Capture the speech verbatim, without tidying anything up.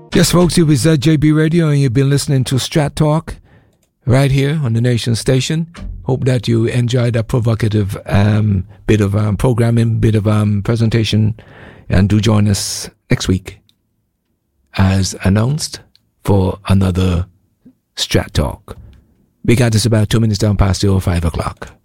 Yes, folks, it was uh, J B Radio, and you've been listening to Strat Talk right here on the Nation Station. Hope that you enjoyed that provocative um, bit of um, programming, bit of um, presentation, and do join us next week, as announced, for another Strat Talk. We got this about two minutes down past the hour, five o'clock.